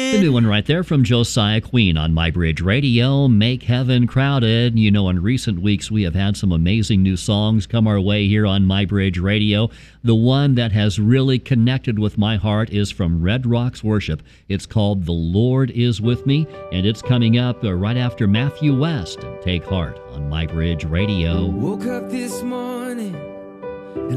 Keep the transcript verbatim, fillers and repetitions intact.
The new one right there from Josiah Queen on My Bridge Radio, Make Heaven Crowded. You know, in recent weeks, we have had some amazing new songs come our way here on My Bridge Radio. The one that has really connected with my heart is from Red Rocks Worship. It's called The Lord Is With Me, and it's coming up uh, right after Matthew West and Take Heart on My Bridge Radio. Woke up this morning